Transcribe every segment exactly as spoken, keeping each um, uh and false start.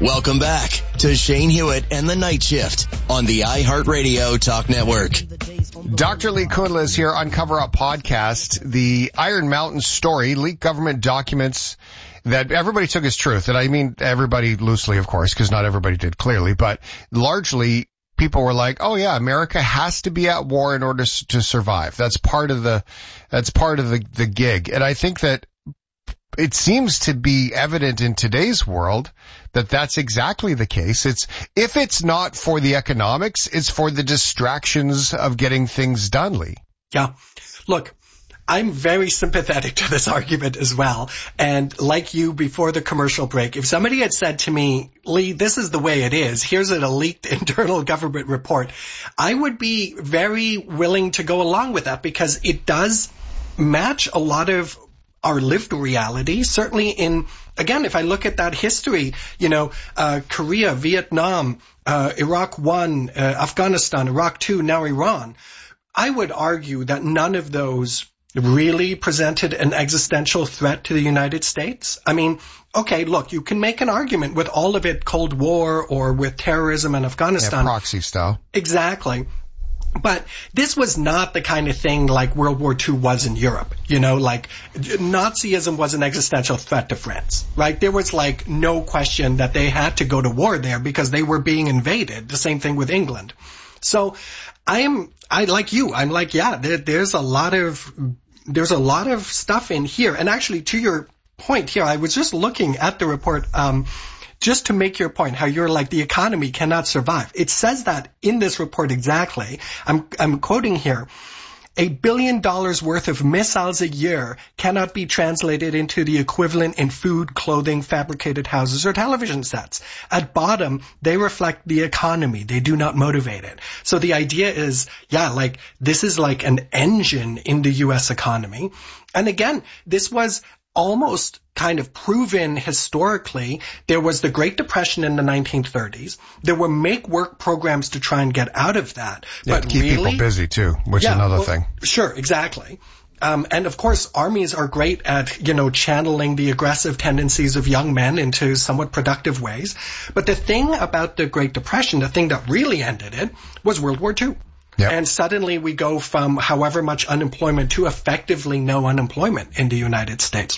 Welcome back to Shane Hewitt and the Night Shift on the iHeartRadio Talk Network. Doctor Lee Kundla is here on Cover Up Podcast. The Iron Mountain story, leaked government documents that everybody took as truth. And I mean everybody loosely, of course, because not everybody did clearly, but largely people were like, oh yeah, America has to be at war in order to survive. That's part of the, that's part of the, the gig. And I think that it seems to be evident in today's world that that's exactly the case. It's, if it's not for the economics, it's for the distractions of getting things done, Lee. Yeah. Look, I'm very sympathetic to this argument as well. And like you before the commercial break, if somebody had said to me, Lee, this is the way it is, here's a leaked internal government report, I would be very willing to go along with that because it does match a lot of our lived reality. Certainly in, again, if I look at that history, you know, uh, Korea, Vietnam, uh, Iraq one, uh, Afghanistan, Iraq two, now Iran, I would argue that none of those really presented an existential threat to the United States. I mean, okay, look, you can make an argument with all of it, Cold War or with terrorism in Afghanistan. Yeah, proxy style. Exactly. But this was not the kind of thing like World War Two was in Europe. You know, like Nazism was an existential threat to France, right? There was like no question that they had to go to war there because they were being invaded. The same thing with England. So I am, I like you, I'm like, yeah, there, there's a lot of, there's a lot of stuff in here. And actually to your point here, I was just looking at the report, um, just to make your point, how you're like the economy cannot survive. It says that in this report exactly. I'm, I'm quoting here. A billion dollars worth of missiles a year cannot be translated into the equivalent in food, clothing, fabricated houses, or television sets. At bottom, they reflect the economy. They do not motivate it. So the idea is, yeah, like this is like an engine in the U S economy. And again, this was almost kind of proven historically. There was the Great Depression in the nineteen thirties. There were make-work programs to try and get out of that. Yeah, but to keep really, people busy too, which yeah, is another well, thing. Sure, exactly. Um, and of course, armies are great at, you know, channeling the aggressive tendencies of young men into somewhat productive ways. But the thing about the Great Depression, the thing that really ended it, was World War Two. Yep. And suddenly we go from however much unemployment to effectively no unemployment in the United States.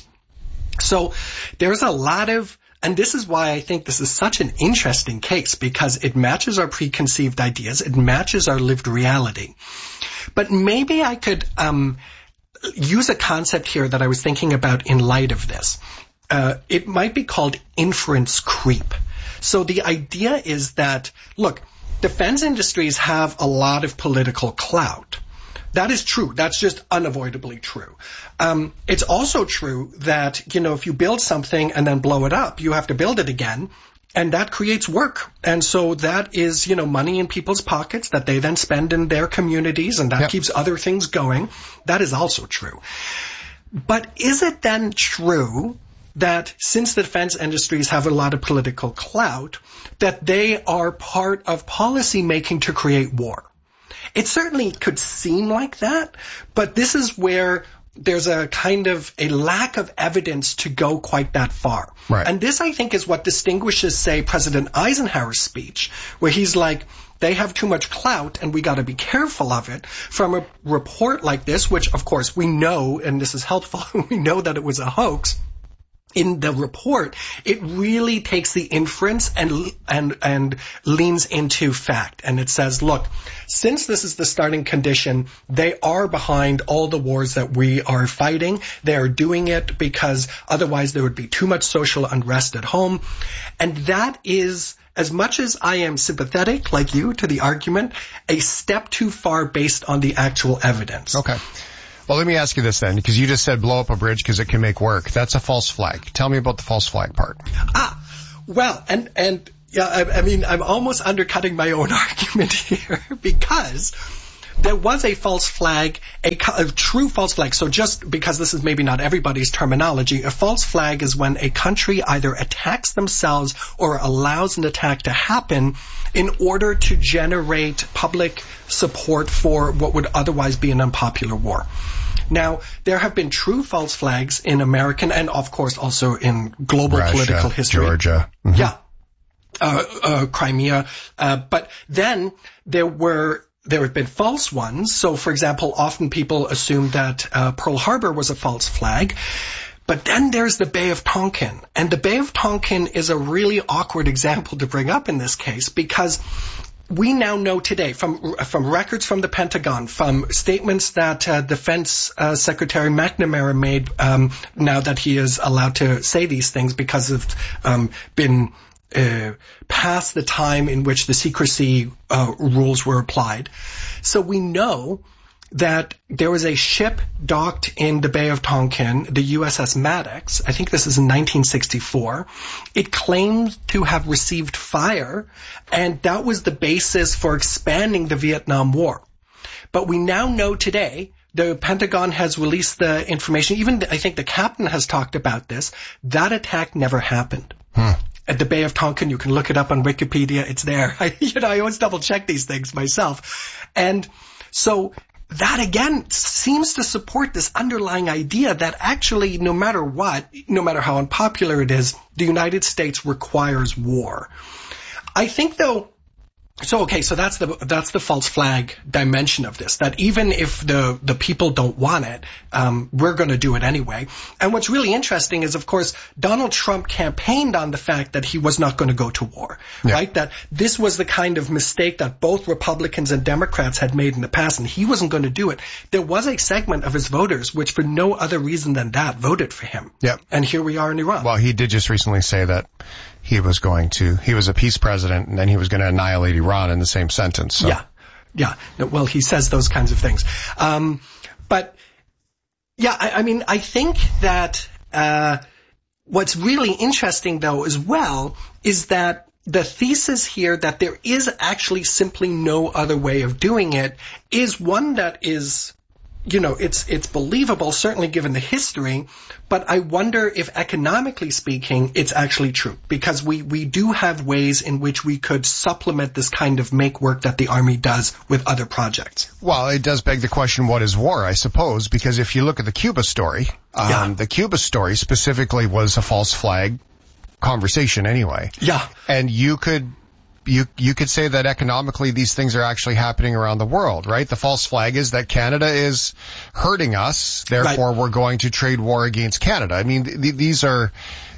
So there's a lot of, and this is why I think this is such an interesting case, because it matches our preconceived ideas, it matches our lived reality. But maybe I could um use a concept here that I was thinking about in light of this. Uh, it might be called inference creep. So the idea is that, look, defense industries have a lot of political clout. That is true. That's just unavoidably true. Um, it's also true that, you know, if you build something and then blow it up, you have to build it again. And that creates work. And so that is, you know, money in people's pockets that they then spend in their communities, and that yep. keeps other things going. That is also true. But is it then true that since the defense industries have a lot of political clout, that they are part of policy making to create war? It certainly could seem like that, but this is where there's a kind of a lack of evidence to go quite that far. Right. And this, I think, is what distinguishes, say, President Eisenhower's speech, where he's like, they have too much clout and we got to be careful of it, from a report like this, which, of course, we know, and this is helpful, we know that it was a hoax. In the report, it really takes the inference and and and leans into fact. And it says, look, since this is the starting condition, they are behind all the wars that we are fighting. They are doing it because otherwise there would be too much social unrest at home. And that is, as much as I am sympathetic, like you, to the argument, a step too far based on the actual evidence. Okay. Well, let me ask you this then, because you just said blow up a bridge because it can make work. That's a false flag. Tell me about the false flag part. Ah, well, and, and, yeah, I, I mean, I'm almost undercutting my own argument here, because there was a false flag, a, a true false flag. So just because this is maybe not everybody's terminology, a false flag is when a country either attacks themselves or allows an attack to happen in order to generate public support for what would otherwise be an unpopular war. Now, there have been true false flags in American and, of course, also in global Russia, political history. Georgia. Mm-hmm. Yeah. uh, uh, Crimea. Uh, but then there were there have been false ones. So, for example, often people assume that uh, Pearl Harbor was a false flag. But then there's the Bay of Tonkin. And the Bay of Tonkin is a really awkward example to bring up in this case because we now know today from from records from the Pentagon, from statements that uh, Defense uh, Secretary McNamara made um, now that he is allowed to say these things because of um, been uh, past the time in which the secrecy uh, rules were applied. So we know that there was a ship docked in the Bay of Tonkin, the U S S Maddox. I think this is in nineteen sixty-four. It claimed to have received fire, and that was the basis for expanding the Vietnam War. But we now know today, the Pentagon has released the information, even I think the captain has talked about this, that attack never happened. Hmm. At the Bay of Tonkin, you can look it up on Wikipedia, it's there. I, you know, I always double check these things myself. And so that again seems to support this underlying idea that actually no matter what, no matter how unpopular it is, the United States requires war. I think though, so okay, so that's the that's the false flag dimension of this, that even if the the people don't want it, um, we're going to do it anyway. And what's really interesting is, of course, Donald Trump campaigned on the fact that he was not going to go to war, yeah. right? That this was the kind of mistake that both Republicans and Democrats had made in the past, and he wasn't going to do it. There was a segment of his voters which, for no other reason than that, voted for him. Yeah. And here we are in Iran. Well, he did just recently say that he was going to, he was a peace president, and then he was going to annihilate Iran in the same sentence. So. Yeah, yeah. Well, he says those kinds of things. Um, but, yeah, I, I mean, I think that uh, what's really interesting, though, as well, is that the thesis here that there is actually simply no other way of doing it is one that is, you know, it's it's believable, certainly given the history, but I wonder if economically speaking, it's actually true. Because we, we do have ways in which we could supplement this kind of make work that the Army does with other projects. Well, it does beg the question, what is war, I suppose? Because if you look at the Cuba story, um, yeah. the Cuba story specifically was a false flag conversation anyway. Yeah. And you could... You you could say that economically these things are actually happening around the world, right? The false flag is that Canada is hurting us, therefore right. we're going to trade war against Canada. I mean, th- these are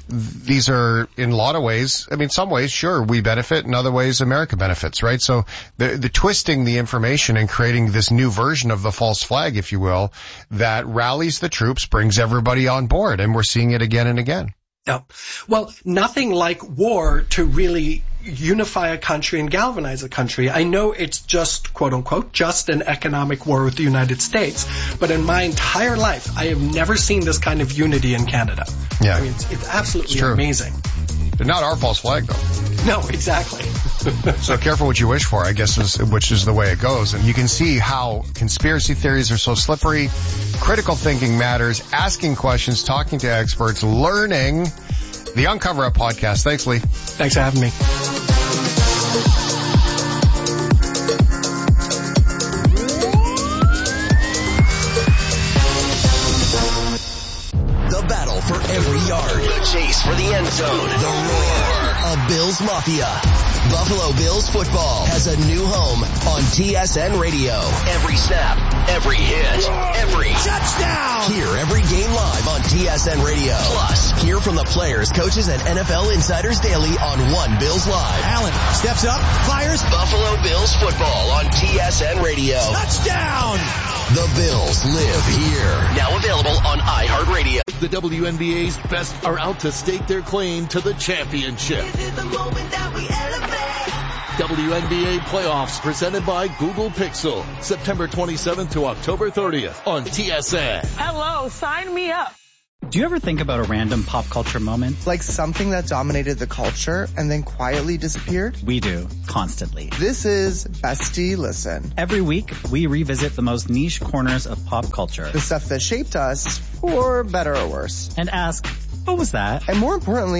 these are in a lot of ways, I mean, some ways, sure, we benefit, in other ways, America benefits, right? So the, the twisting the information and creating this new version of the false flag, if you will, that rallies the troops, brings everybody on board, and we're seeing it again and again. Yeah. Well, nothing like war to really unify a country and galvanize a country. I know it's just, quote unquote, just an economic war with the United States, but in my entire life, I have never seen this kind of unity in Canada. Yeah. I mean, it's, it's absolutely it's amazing. But not our false flag, though. No, exactly. So careful what you wish for, I guess, is, which is the way it goes. And you can see how conspiracy theories are so slippery. Critical thinking matters. Asking questions, talking to experts, learning. The Uncover Up podcast. Thanks, Lee. Thanks for having me. The battle for every yard. The chase for the end zone. The roar of Bills Mafia. Buffalo Bills football has a new home on T S N Radio. Every snap, every hit, every touchdown. Hear every game live on T S N Radio. Plus, hear from the players, coaches, and N F L insiders daily on One Bills Live. Allen steps up, fires. Buffalo Bills football on T S N Radio. Touchdown. The Bills live here. Now available on iHeartRadio. The W N B A's best are out to stake their claim to the championship. This is the moment that we elevate. W N B A playoffs presented by Google Pixel. September twenty-seventh to October thirtieth on T S N. Hello, sign me up. Do you ever think about a random pop culture moment? Like something that dominated the culture and then quietly disappeared? We do, constantly. This is Bestie Listen. Every week, we revisit the most niche corners of pop culture. The stuff that shaped us, for better or worse. And ask, what was that? And more importantly,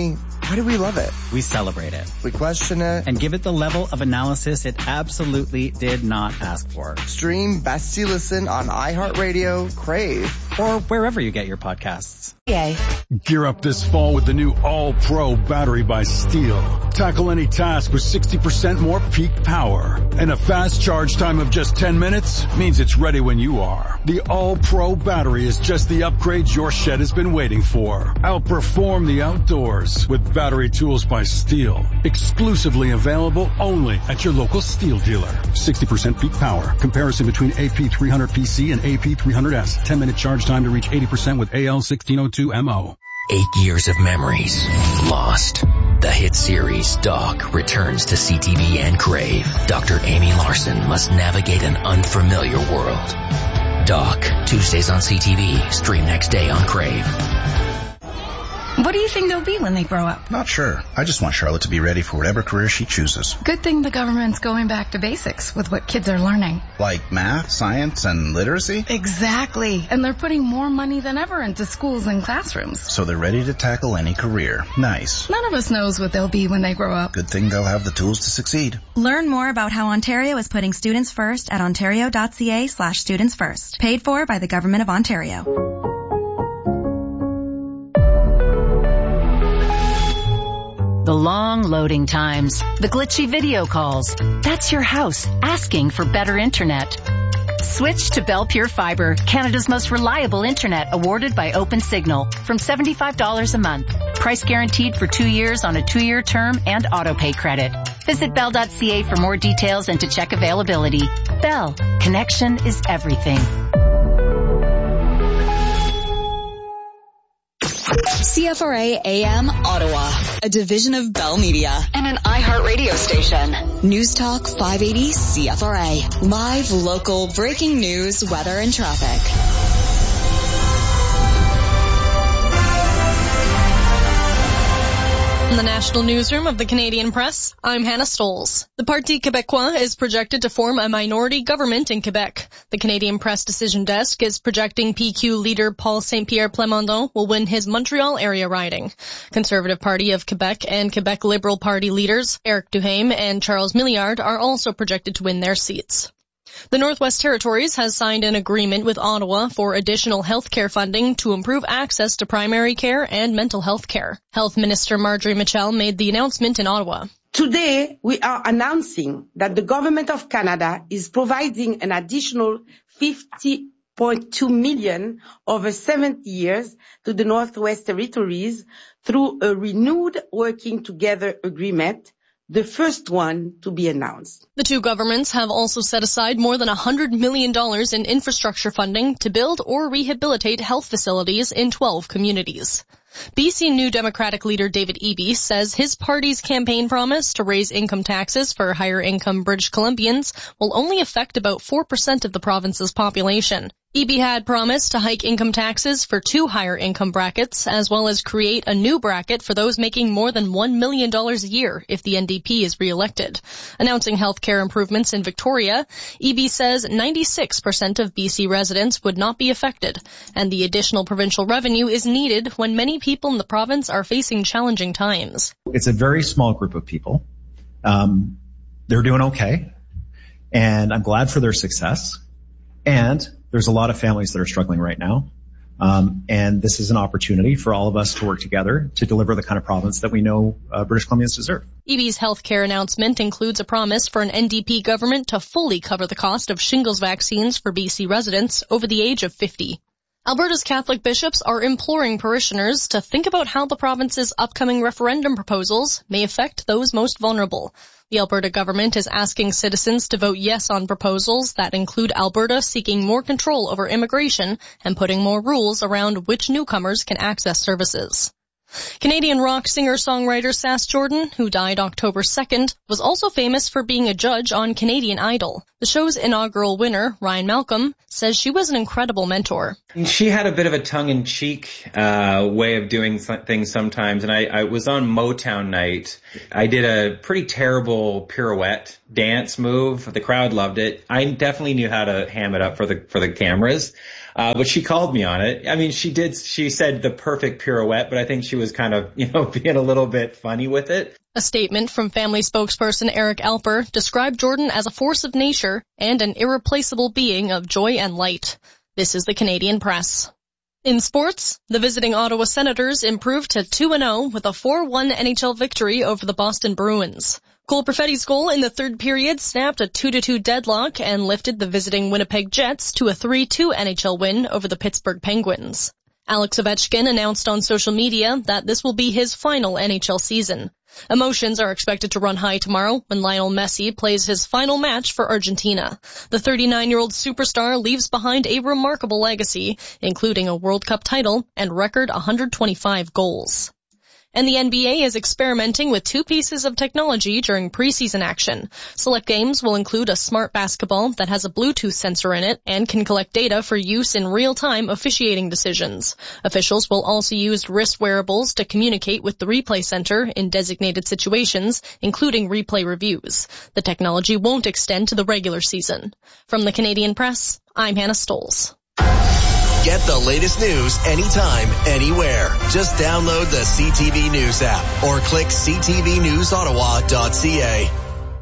Why do we love it? We celebrate it. We question it. And give it the level of analysis it absolutely did not ask for. Stream Best You Listen on iHeartRadio, Crave, or wherever you get your podcasts. Yay. Gear up this fall with the new All-Pro battery by Steel. Tackle any task with sixty percent more peak power. And a fast charge time of just ten minutes means it's ready when you are. The All-Pro battery is just the upgrade your shed has been waiting for. Outperform the outdoors with battery tools by Steel. Exclusively available only at your local Steel dealer. sixty percent peak power. Comparison between A P three hundred P C and A P three hundred S. ten minute charge time to reach eighty percent with A L sixteen oh two M O. Eight years of memories lost. The hit series Doc returns to C T V and Crave. Doctor Amy Larson must navigate an unfamiliar world. Doc, Tuesdays on C T V. Stream next day on Crave. What do you think they'll be when they grow up? Not sure. I just want Charlotte to be ready for whatever career she chooses. Good thing the government's going back to basics with what kids are learning. Like math, science, and literacy? Exactly. And they're putting more money than ever into schools and classrooms. So they're ready to tackle any career. Nice. None of us knows what they'll be when they grow up. Good thing they'll have the tools to succeed. Learn more about how Ontario is putting students first at ontario.ca slash students first. Paid for by the Government of Ontario. The long loading times, the glitchy video calls. That's your house asking for better internet. Switch to Bell Pure Fiber, Canada's most reliable internet, awarded by OpenSignal, from seventy-five dollars a month. Price guaranteed for two years on a two-year term and auto-pay credit. Visit bell dot c a for more details and to check availability. Bell, connection is everything. C F R A A M Ottawa, a division of Bell Media and an iHeartRadio station. News Talk five eighty C F R A. Live, local, breaking news, weather, and traffic. In the National Newsroom of the Canadian Press, I'm Hannah Stoles. The Parti Québécois is projected to form a minority government in Quebec. The Canadian Press Decision Desk is projecting P Q leader Paul Saint-Pierre Plamondon will win his Montreal area riding. Conservative Party of Quebec and Quebec Liberal Party leaders Éric Duhaime and Charles Milliard are also projected to win their seats. The Northwest Territories has signed an agreement with Ottawa for additional health care funding to improve access to primary care and mental health care. Health Minister Marjorie Mitchell made the announcement in Ottawa. Today, we are announcing that the Government of Canada is providing an additional fifty point two million over seventy years to the Northwest Territories through a renewed working together agreement, the first one to be announced. The two governments have also set aside more than one hundred million dollars in infrastructure funding to build or rehabilitate health facilities in twelve communities. B C New Democratic leader David Eby says his party's campaign promise to raise income taxes for higher-income British Columbians will only affect about four percent of the province's population. Eby had promised to hike income taxes for two higher income brackets, as well as create a new bracket for those making more than one million dollars a year if the N D P is re-elected. Announcing health care improvements in Victoria, Eby says ninety-six percent of B C residents would not be affected, and the additional provincial revenue is needed when many people in the province are facing challenging times. It's a very small group of people. Um, they're doing okay, and I'm glad for their success. And there's a lot of families that are struggling right now. Um, and this is an opportunity for all of us to work together to deliver the kind of province that we know uh, British Columbians deserve. Eby's health care announcement includes a promise for an N D P government to fully cover the cost of shingles vaccines for B C residents over the age of fifty. Alberta's Catholic bishops are imploring parishioners to think about how the province's upcoming referendum proposals may affect those most vulnerable. The Alberta government is asking citizens to vote yes on proposals that include Alberta seeking more control over immigration and putting more rules around which newcomers can access services. Canadian rock singer-songwriter Sass Jordan, who died October second, was also famous for being a judge on Canadian Idol. The show's inaugural winner, Ryan Malcolm, says she was an incredible mentor. She had a bit of a tongue-in-cheek uh way of doing things sometimes, and I, I was on Motown night. I did a pretty terrible pirouette dance move. The crowd loved it. I definitely knew how to ham it up for the for the cameras. Uh, but she called me on it. I mean, she did, she said the perfect pirouette, but I think she was kind of, you know, being a little bit funny with it. A statement from family spokesperson Eric Alper described Jordan as a force of nature and an irreplaceable being of joy and light. This is the Canadian Press. In sports, the visiting Ottawa Senators improved to two and oh with a four one N H L victory over the Boston Bruins. Cole Perfetti's goal in the third period snapped a two to two deadlock and lifted the visiting Winnipeg Jets to a three two N H L win over the Pittsburgh Penguins. Alex Ovechkin announced on social media that this will be his final N H L season. Emotions are expected to run high tomorrow when Lionel Messi plays his final match for Argentina. The thirty-nine-year-old superstar leaves behind a remarkable legacy, including a World Cup title and record one hundred twenty-five goals. And the N B A is experimenting with two pieces of technology during preseason action. Select games will include a smart basketball that has a Bluetooth sensor in it and can collect data for use in real-time officiating decisions. Officials will also use wrist wearables to communicate with the replay center in designated situations, including replay reviews. The technology won't extend to the regular season. From the Canadian Press, I'm Hannah Stolz. Get the latest news anytime, anywhere. Just download the C T V News app or click c t v news ottawa dot c a.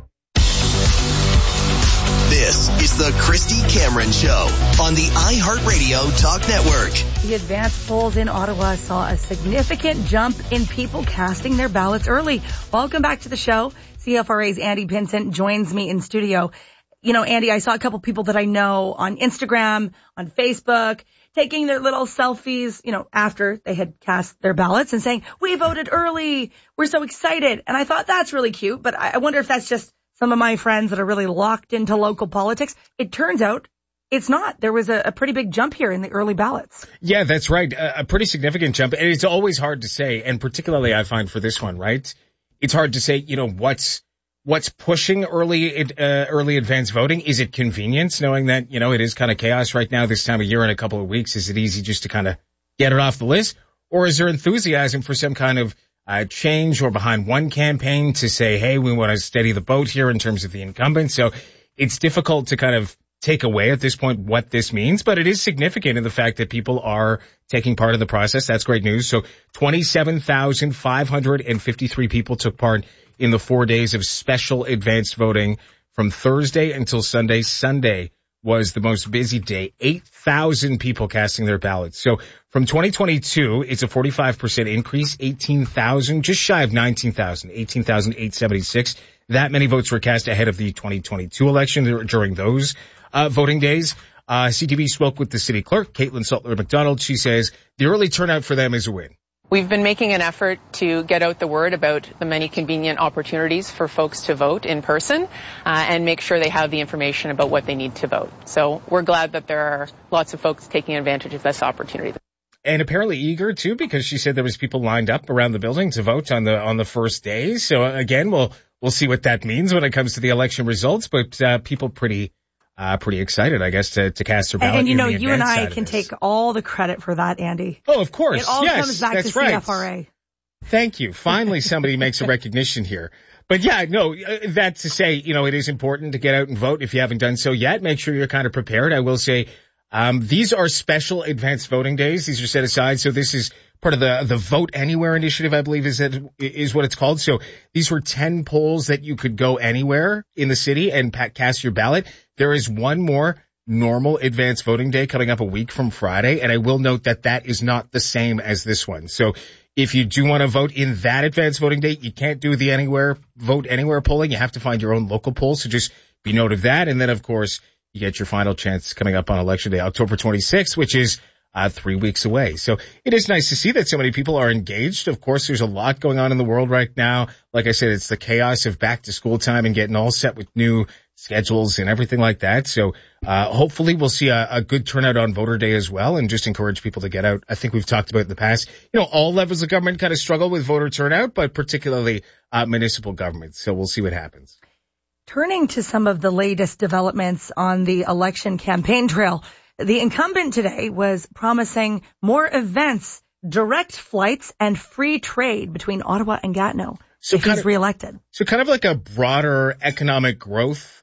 This is the Christy Cameron Show on the iHeartRadio Talk Network. The advanced polls in Ottawa saw a significant jump in people casting their ballots early. Welcome back to the show. C F R A's Andy Pinsent joins me in studio. You know, Andy, I saw a couple people that I know on Instagram, on Facebook, taking their little selfies, you know, after they had cast their ballots and saying, we voted early. We're so excited. And I thought that's really cute, but I wonder if that's just some of my friends that are really locked into local politics. It turns out it's not. There was a, a pretty big jump here in the early ballots. Yeah, that's right. A, a pretty significant jump. And it's always hard to say. And particularly I find for this one, right? It's hard to say, you know, what's, What's pushing early, uh, early advance voting? Is it convenience, knowing that, you know, it is kind of chaos right now this time of year in a couple of weeks? Is it easy just to kind of get it off the list? Or is there enthusiasm for some kind of uh, change or behind one campaign to say, hey, we want to steady the boat here in terms of the incumbent? So it's difficult to kind of take away at this point what this means, but it is significant in the fact that people are taking part in the process. That's great news. So twenty-seven thousand five hundred fifty-three people took part in the four days of special advanced voting from Thursday until Sunday. Sunday was the most busy day, eight thousand people casting their ballots. So from twenty twenty-two, it's a forty-five percent increase, eighteen thousand, just shy of nineteen thousand, eighteen thousand eight hundred seventy-six. That many votes were cast ahead of the twenty twenty-two election during those uh, voting days. Uh, C T V spoke with the city clerk, Caitlin Sutler-McDonald. She says the early turnout for them is a win. We've been making an effort to get out the word about the many convenient opportunities for folks to vote in person uh, and make sure they have the information about what they need to vote. So we're glad that there are lots of folks taking advantage of this opportunity. And apparently eager too, because she said there was people lined up around the building to vote on the on the first day. So again, we'll we'll see what that means when it comes to the election results. But uh, people pretty Uh, pretty excited, I guess, to, to cast their ballot. And, and you know, you and I can take all the credit for that, Andy. Oh, of course. It all yes, comes back that's to right. C F R A. Thank you. Finally, somebody makes a recognition here. But yeah, no, that to say, you know, it is important to get out and vote. If you haven't done so yet, make sure you're kind of prepared. I will say, um, these are special advanced voting days. These are set aside. So this is part of the, the Vote Anywhere initiative, I believe is it, is what it's called. So these were ten polls that you could go anywhere in the city and cast your ballot. There is one more normal advanced voting day coming up a week from Friday. And I will note that that is not the same as this one. So if you do want to vote in that advanced voting day, you can't do the anywhere vote anywhere polling. You have to find your own local poll. So just be note of that. And then of course you get your final chance coming up on election day, October twenty-sixth, which is uh, three weeks away. So it is nice to see that so many people are engaged. Of course, there's a lot going on in the world right now. Like I said, it's the chaos of back to school time and getting all set with new schedules and everything like that. So, uh, hopefully we'll see a, a good turnout on voter day as well and just encourage people to get out. I think we've talked about in the past, you know, all levels of government kind of struggle with voter turnout, but particularly, uh, municipal governments. So we'll see what happens. Turning to some of the latest developments on the election campaign trail, the incumbent today was promising more events, direct flights, and free trade between Ottawa and Gatineau so if he's of, reelected. So kind of like a broader economic growth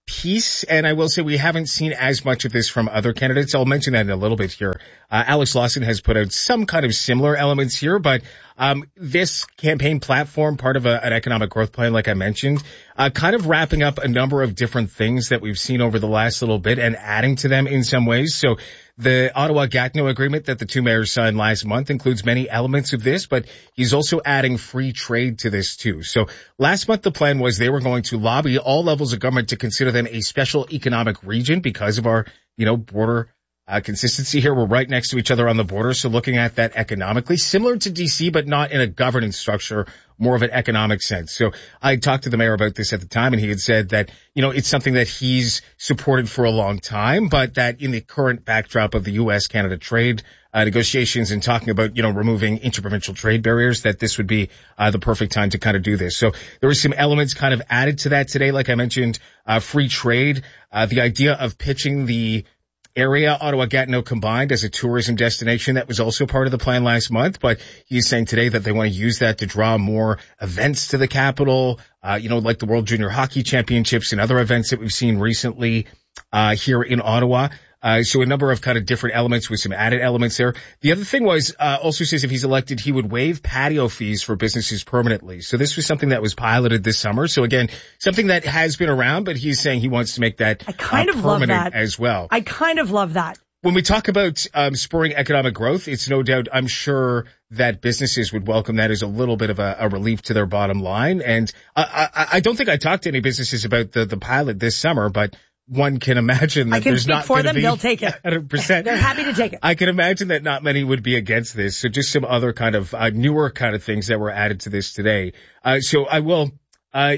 piece, and I will say we haven't seen as much of this from other candidates. I'll mention that in a little bit here. Uh, Alex Lawson has put out some kind of similar elements here, but um this campaign platform, part of a, an economic growth plan, like I mentioned, uh kind of wrapping up a number of different things that we've seen over the last little bit and adding to them in some ways. So the Ottawa-Gatineau agreement that the two mayors signed last month includes many elements of this, but he's also adding free trade to this too. So last month the plan was they were going to lobby all levels of government to consider them a special economic region because of our, you know, border uh, consistency here. We're right next to each other on the border, so looking at that economically, similar to D C, but not in a governance structure, more of an economic sense. So I talked to the mayor about this at the time, and he had said that, you know, it's something that he's supported for a long time, but that in the current backdrop of the U S Canada trade uh, negotiations and talking about, you know, removing interprovincial trade barriers, that this would be uh, the perfect time to kind of do this. So there were some elements kind of added to that today. Like I mentioned, uh, free trade, uh, the idea of pitching the area, Ottawa-Gatineau combined, as a tourism destination. That was also part of the plan last month, but he's saying today that they want to use that to draw more events to the capital, uh, you know, like the World Junior Hockey Championships and other events that we've seen recently uh here in Ottawa. Uh, so a number of kind of different elements with some added elements there. The other thing was, uh, also says if he's elected, he would waive patio fees for businesses permanently. So this was something that was piloted this summer. So again, something that has been around, but he's saying he wants to make that I kind uh, of love permanent that. as well. I kind of love that. When we talk about um, spurring economic growth, it's no doubt, I'm sure that businesses would welcome that as a little bit of a, a relief to their bottom line. And I, I, I don't think I talked to any businesses about the, the pilot this summer, but one can imagine that I can there's speak not for going to them. be They'll take it. one hundred percent. They're happy to take it. I can imagine that not many would be against this. So just some other kind of uh, newer kind of things that were added to this today. Uh, so I will, uh,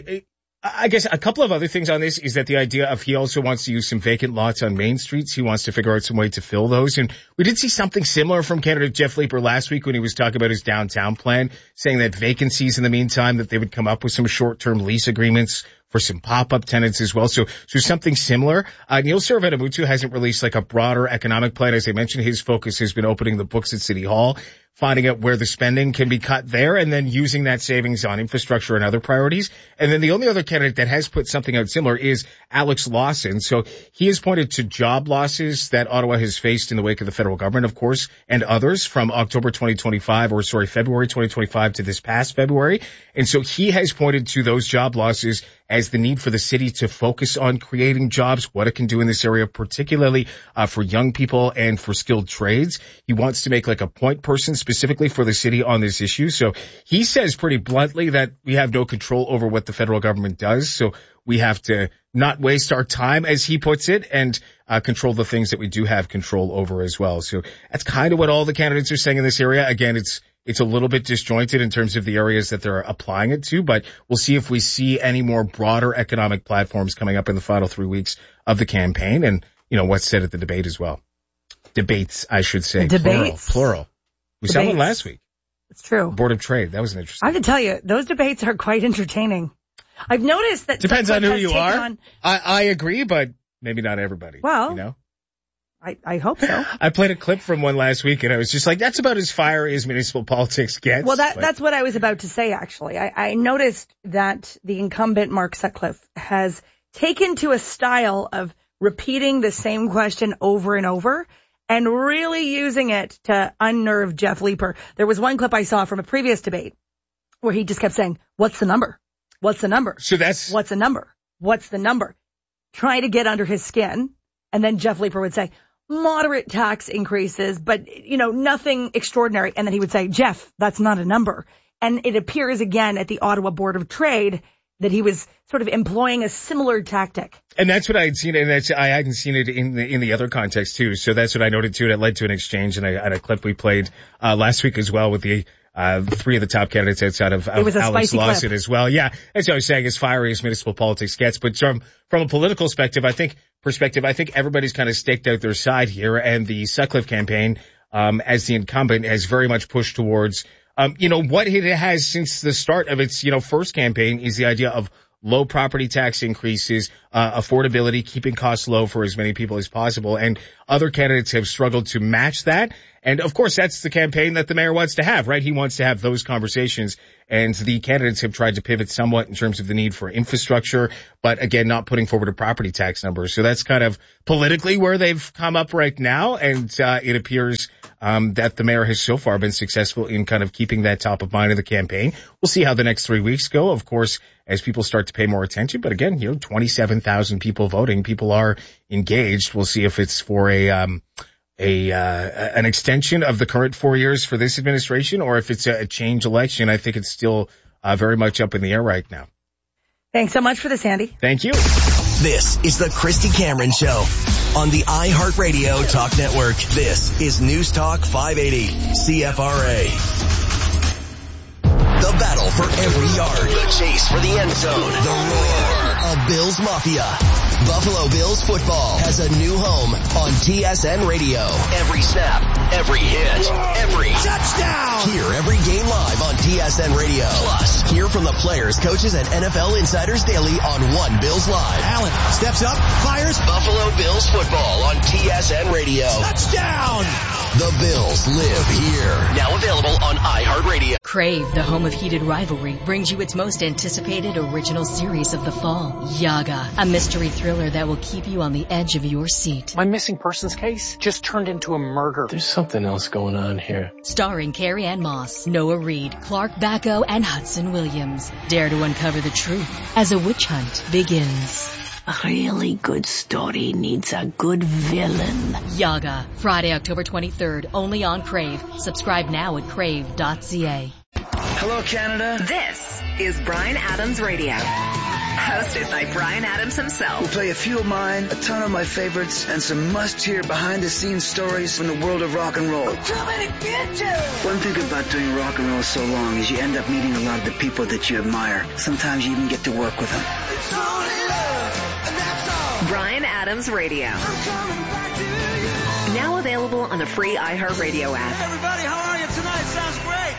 I guess a couple of other things on this is that the idea of he also wants to use some vacant lots on main streets. He wants to figure out some way to fill those. And we did see something similar from candidate Jeff Leeper last week when he was talking about his downtown plan, saying that vacancies in the meantime, that they would come up with some short-term lease agreements for some pop-up tenants as well. So, so something similar. Uh, Neil Saravedamutu hasn't released like a broader economic plan. As I mentioned, his focus has been opening the books at City Hall, finding out where the spending can be cut there, and then using that savings on infrastructure and other priorities. And then the only other candidate that has put something out similar is Alex Lawson. So he has pointed to job losses that Ottawa has faced in the wake of the federal government, of course, and others from October twenty twenty-five, or sorry, February twenty twenty-five to this past February. And so he has pointed to those job losses as the need for the city to focus on creating jobs, what it can do in this area, particularly uh, for young people and for skilled trades. He wants to make like a point person specifically for the city on this issue. So he says pretty bluntly that we have no control over what the federal government does. So we have to not waste our time, as he puts it, and uh, control the things that we do have control over as well. So that's kind of what all the candidates are saying in this area. Again, it's It's a little bit disjointed in terms of the areas that they're applying it to, but we'll see if we see any more broader economic platforms coming up in the final three weeks of the campaign, and, you know, what's said at the debate as well. Debates, I should say. Debates. Plural. plural. We Debates. saw one last week. It's true. Board of Trade. That was an interesting. I have to tell you, those debates are quite entertaining. I've noticed that depends on who you are. On... I, I agree, but maybe not everybody. Well, you know. I, I hope so. I played a clip from one last week, and I was just like, that's about as fiery as municipal politics gets. Well, that, but... that's what I was about to say, actually. I, I noticed that the incumbent, Mark Sutcliffe, has taken to a style of repeating the same question over and over and really using it to unnerve Jeff Leeper. There was one clip I saw from a previous debate where he just kept saying, what's the number? What's the number? So that's... What's the number? What's the number? Trying to get under his skin. And then Jeff Leeper would say, moderate tax increases, but, you know, nothing extraordinary. And then he would say, Jeff, that's not a number. And it appears again at the Ottawa Board of Trade that he was sort of employing a similar tactic. And that's what I had seen, and that's, I hadn't seen it in the in the other context too. So that's what I noted too. And it led to an exchange and a, and a clip we played uh, last week as well with the uh three of the top candidates outside of, of Alex Lawson clip. As well. Yeah, as I was saying, as fiery as municipal politics gets. But from from a political perspective, I think perspective, I think everybody's kind of staked out their side here, and the Sutcliffe campaign, um, as the incumbent, has very much pushed towards, um, you know, what it has since the start of its, you know, first campaign is the idea of low property tax increases, uh, affordability, keeping costs low for as many people as possible. And Other candidates have struggled to match that. And of course, that's the campaign that the mayor wants to have, right? He wants to have those conversations. And the candidates have tried to pivot somewhat in terms of the need for infrastructure, but again, not putting forward a property tax number. So that's kind of politically where they've come up right now. And uh, it appears um, that the mayor has so far been successful in kind of keeping that top of mind of the campaign. We'll see how the next three weeks go, of course, as people start to pay more attention. But again, you know, twenty-seven thousand people voting. People are engaged. We'll see if it's for a um a uh an extension of the current four years for this administration, or if it's a, a change election. I think it's still uh, very much up in the air right now. Thanks so much for this, Andy. Thank you. This is the Christy Cameron Show on the iHeartRadio Talk Network. This is News Talk five eighty C F R A. The battle for every yard. The chase for the end zone. The roar of Bills Mafia. Buffalo Bills football has a new home on T S N Radio. Every snap, every hit, every touchdown. Hear every game live on T S N Radio. Plus, hear from the players, coaches, and N F L insiders daily on One Bills Live. Allen steps up, fires. Buffalo Bills football on T S N Radio. Touchdown. The Bills live here. Now available on iHeartRadio. Crave, the home of heated rivalry, brings you its most anticipated original series of the fall, Yaga, a mystery thriller that will keep you on the edge of your seat. My missing persons case just turned into a murder. There's something else going on here. Starring Carrie Ann Moss, Noah Reid, Clark Bacco, and Hudson Williams. Dare to uncover the truth as a witch hunt begins. A really good story needs a good villain. Yaga, Friday, October twenty-third, only on Crave. Subscribe now at crave dot c a. Hello, Canada. This is Bryan Adams Radio. Hosted by Bryan Adams himself. We'll play a few of mine, a ton of my favorites, and some must-hear behind-the-scenes stories from the world of rock and roll. Too many bitches! One thing about doing rock and roll so long is you end up meeting a lot of the people that you admire. Sometimes you even get to work with them. It's only love, and that's all. Bryan Adams Radio. I'm coming back to you. Now available on the free iHeartRadio app. Hey, everybody, how are you tonight? Sounds great.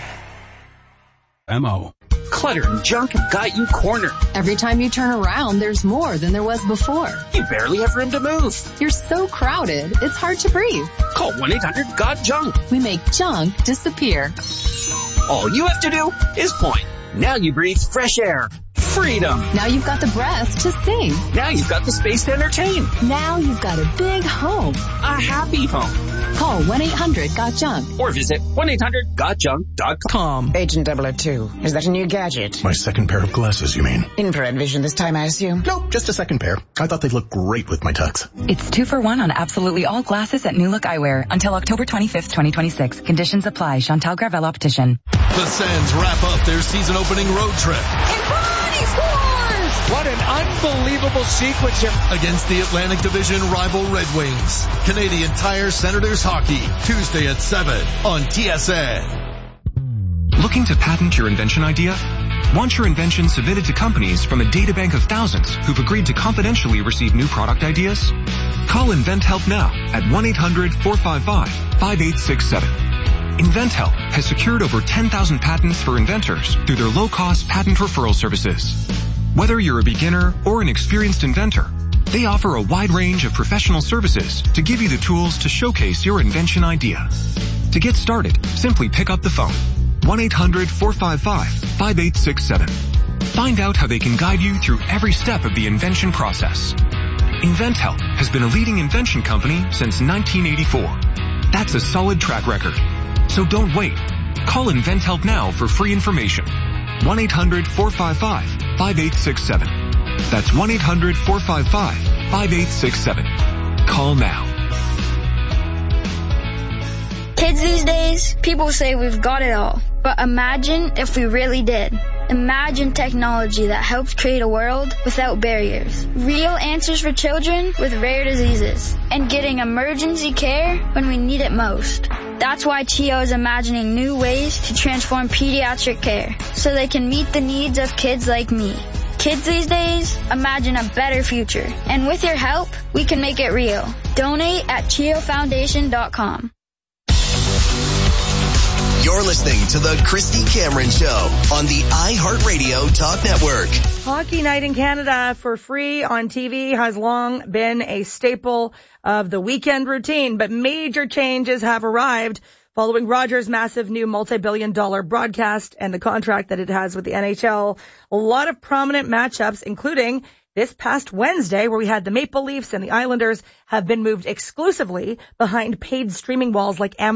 M O Clutter and junk have got you cornered. Every time you turn around, there's more than there was before. You barely have room to move. You're so crowded, it's hard to breathe. Call one eight hundred got junk. We make junk disappear. All you have to do is point. Now you breathe fresh air. Freedom. Now you've got the breath to sing. Now you've got the space to entertain. Now you've got a big home. A happy home. Call one eight hundred got junk. Or visit one eight hundred got junk dot com. Agent double oh two. Is that a new gadget? My second pair of glasses, you mean? Infrared vision this time, I assume? Nope, just a second pair. I thought they'd look great with my tux. It's two for one on absolutely all glasses at New Look Eyewear until October twenty-fifth, twenty twenty-six. Conditions apply. Chantal Gravel Optician. The Sens wrap up their season opening road trip. He scores! What an unbelievable sequence here. Against the Atlantic Division rival Red Wings. Canadian Tire Senators Hockey, Tuesday at seven on T S N. Looking to patent your invention idea? Want your invention submitted to companies from a databank of thousands who've agreed to confidentially receive new product ideas? Call InventHelp now at one eight hundred four five five five eight six seven. InventHelp has secured over ten thousand patents for inventors through their low-cost patent referral services. Whether you're a beginner or an experienced inventor, they offer a wide range of professional services to give you the tools to showcase your invention idea. To get started, simply pick up the phone. one eight hundred four five five five eight six seven. Find out how they can guide you through every step of the invention process. InventHelp has been a leading invention company since nineteen eighty-four. That's a solid track record. So don't wait. Call InventHelp now for free information. one eight hundred four five five five eight six seven. That's one eight hundred four five five five eight six seven. Call now. Kids these days, people say we've got it all. But imagine if we really did. Imagine technology that helps create a world without barriers. Real answers for children with rare diseases. And getting emergency care when we need it most. That's why T O is imagining new ways to transform pediatric care so they can meet the needs of kids like me. Kids these days, imagine a better future. And with your help, we can make it real. Donate at T O foundation dot com. You're listening to the Christy Cameron Show on the iHeartRadio Talk Network. Hockey night in Canada for free on T V has long been a staple of the weekend routine, but major changes have arrived following Rogers' massive new multi-billion dollar broadcast and the contract that it has with the N H L. A lot of prominent matchups, including this past Wednesday, where we had the Maple Leafs and the Islanders, have been moved exclusively behind paid streaming walls like Amazon.